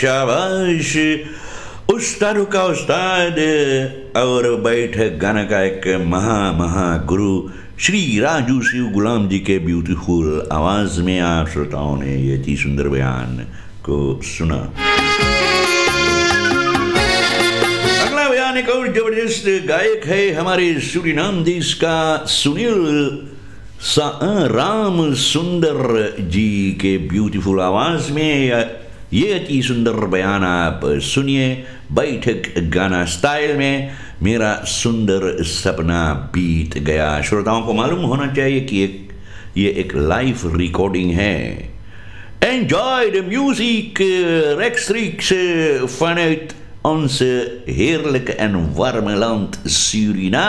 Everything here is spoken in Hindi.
शाबाश उस्तादों का उस्ताद और बैठक गाना का एक महा गुरु श्री राजू शिव गुलाम जी के ब्यूटीफुल आवाज में आप श्रोताओं ने ये अति सुंदर बयान को सुना। अगला बयान एक और जबरदस्त गायक है हमारे सूरीनाम देश का सुनील राम सुंदर जी के ब्यूटीफुल आवाज में ये अति सुंदर बयान आप सुनिए बैठक गाना स्टाइल में। मेरा सुंदर सपना बीत गया। श्रोताओं को मालूम होना चाहिए कि ये एक लाइव रिकॉर्डिंग है। Enjoy the music rechtstreeks vanuit onze heerlijke en warme land Suriname.